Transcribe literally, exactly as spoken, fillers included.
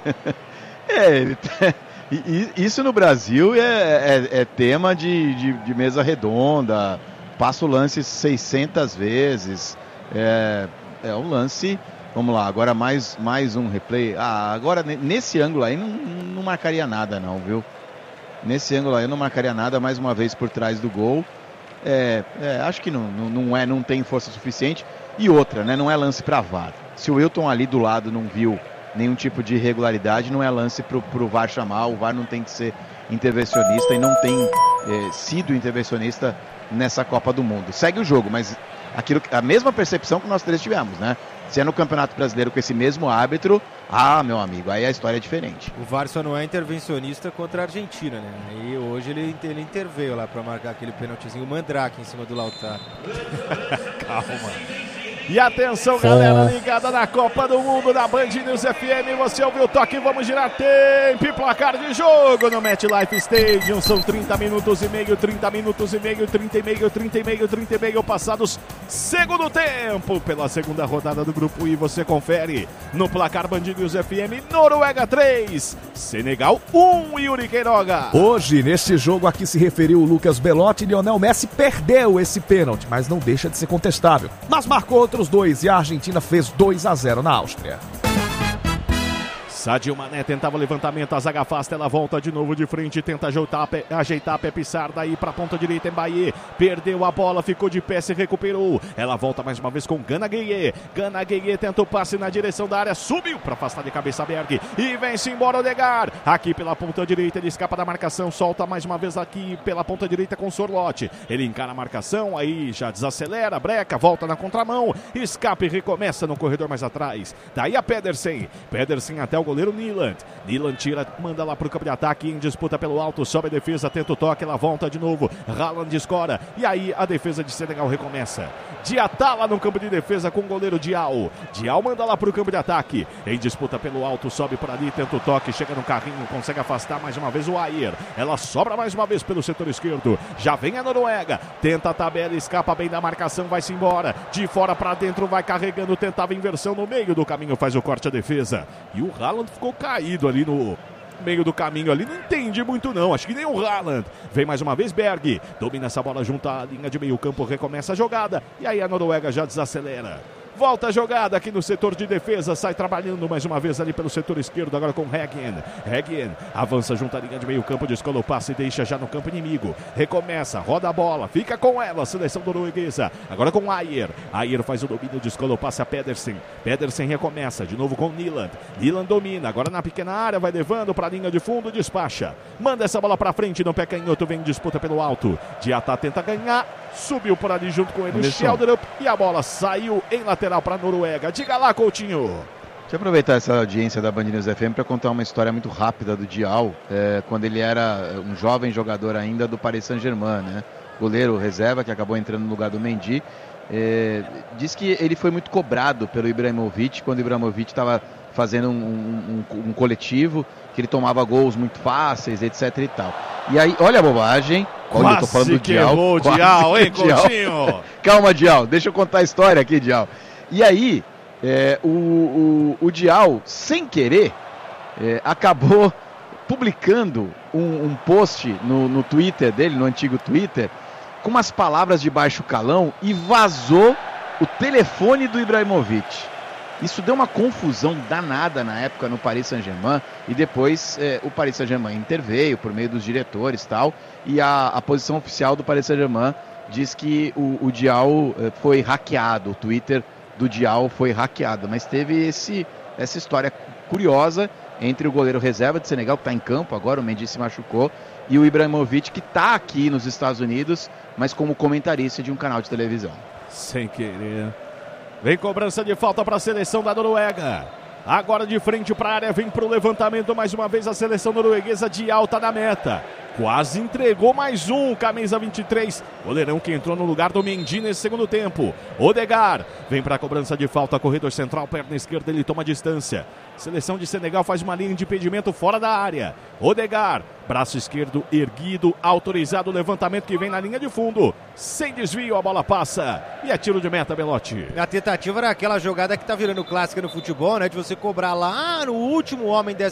É, ele tá... isso no Brasil é, é, é tema de, de, de mesa redonda, passa o lance seiscentas vezes, é, é um lance, vamos lá, agora mais, mais um replay, ah, agora nesse ângulo aí não, não marcaria nada não, viu? Nesse ângulo aí eu não marcaria nada, mais uma vez por trás do gol, é, é, acho que não, não, não, é, não tem força suficiente, e outra, né, não é lance pra V A R, se o Wilton ali do lado não viu nenhum tipo de irregularidade, não é lance pro, pro V A R chamar, o V A R não tem que ser intervencionista e não tem é, sido intervencionista nessa Copa do Mundo. Segue o jogo, mas aquilo, a mesma percepção que nós três tivemos, né? Se é no Campeonato Brasileiro com esse mesmo árbitro, ah, meu amigo, aí a história é diferente. O V A R só não é intervencionista contra a Argentina, né? E hoje ele, ele interveio lá para marcar aquele pênaltizinho, o Mandrake em cima do Lautaro. Calma. E atenção, galera ligada na Copa do Mundo da Band News F M, você ouviu o toque, vamos girar tempo e placar de jogo no MetLife Stadium, são trinta minutos e meio, trinta minutos e meio, trinta e meio, trinta e meio, trinta e meio passados, segundo tempo, pela segunda rodada do Grupo I, você confere no placar Band News F M, Noruega três, Senegal um, Yuri Queiroga. Hoje, neste jogo aqui se referiu o Lucas Belotti, Lionel Messi perdeu esse pênalti, mas não deixa de ser contestável, mas marcou outros dois e a Argentina fez dois a zero na Áustria. Sadio Mané tentava o levantamento, a zaga afasta, ela volta de novo de frente, tenta ajeitar, ajeitar a Pepe Sar, daí pra ponta direita, Mbaye, perdeu a bola, ficou de pé, se recuperou, ela volta mais uma vez com Gana Gueye, Gana Gueye tenta o passe na direção da área, subiu pra afastar de cabeça Berg, e vem-se embora Odegaard, aqui pela ponta direita, ele escapa da marcação, solta mais uma vez aqui pela ponta direita com Sorlote, ele encara a marcação, aí já desacelera, breca, volta na contramão, escapa e recomeça no corredor mais atrás, daí a Pedersen, Pedersen até o goleiro Niland, Niland tira, manda lá pro campo de ataque, em disputa pelo alto, sobe a defesa, tenta o toque, ela volta de novo, Haaland escora, e aí a defesa de Senegal recomeça, Diatá lá no campo de defesa com o goleiro Dial, Dial manda lá pro campo de ataque, em disputa pelo alto, sobe por ali, tenta o toque, chega no carrinho, consegue afastar mais uma vez o Ayer, ela sobra mais uma vez pelo setor esquerdo, já vem a Noruega, tenta a tabela, escapa bem da marcação, vai-se embora, de fora pra dentro, vai carregando, tentava inversão no meio do caminho, faz o corte à defesa, e o Haaland ficou caído ali no meio do caminho ali, não entendi muito não, acho que nem o Haaland, vem mais uma vez Berg, domina essa bola junto à linha de meio campo, recomeça a jogada, e aí a Noruega já desacelera. Volta a jogada aqui no setor de defesa, sai trabalhando mais uma vez ali pelo setor esquerdo, agora com Reggen. Reggen avança junto à linha de meio campo, descola o passe e deixa já no campo inimigo. Recomeça, roda a bola, fica com ela, seleção norueguesa. Agora com Ayer. Ayer faz o domínio, descola o passe a Pedersen. Pedersen recomeça, de novo com Niland. Niland domina, agora na pequena área, vai levando para a linha de fundo, despacha. Manda essa bola para frente, no pé canhoto, vem em disputa pelo alto. Diatá tenta ganhar, subiu por ali junto com ele, Sheldrup, e a bola saiu em lateral para a Noruega. Diga lá, Coutinho. Deixa eu aproveitar essa audiência da Band News F M para contar uma história muito rápida do Dial, é, quando ele era um jovem jogador ainda do Paris Saint-Germain, né? Goleiro reserva que acabou entrando no lugar do Mendy. É, diz que ele foi muito cobrado pelo Ibrahimovic quando o Ibrahimovic estava fazendo um, um, um, um coletivo, que ele tomava gols muito fáceis, etc e tal. E aí, olha a bobagem. Quase olha, eu tô falando do Dial. O Dial, hein, Coutinho? Calma, Dial, deixa eu contar a história aqui, Dial. E aí, é, o, o, o Dial, sem querer, é, acabou publicando um, um post no, no Twitter dele, no antigo Twitter, com umas palavras de baixo calão e vazou o telefone do Ibrahimovic. Isso deu uma confusão danada na época no Paris Saint-Germain e depois é, o Paris Saint-Germain interveio por meio dos diretores e tal, e a, a posição oficial do Paris Saint-Germain diz que o, o Dial é, foi hackeado, o Twitter do Dial foi hackeado, mas teve esse, essa história curiosa entre o goleiro reserva de Senegal, que está em campo agora, o Mendy se machucou, e o Ibrahimovic, que está aqui nos Estados Unidos, mas como comentarista de um canal de televisão. Sem querer. Vem cobrança de falta para a seleção da Noruega. Agora de frente para a área, vem para o levantamento mais uma vez a seleção norueguesa de alta na meta. Quase entregou mais um, camisa vinte e três. Goleirão que entrou no lugar do Mendy nesse segundo tempo. Odegaard vem para a cobrança de falta, corredor central, perna esquerda, ele toma distância. Seleção de Senegal faz uma linha de impedimento fora da área. Odegaard, braço esquerdo erguido, autorizado o levantamento que vem na linha de fundo. Sem desvio, a bola passa. E é tiro de meta, Belotti. A tentativa era aquela jogada que tá virando clássica no futebol, né? De você cobrar lá no último homem dessa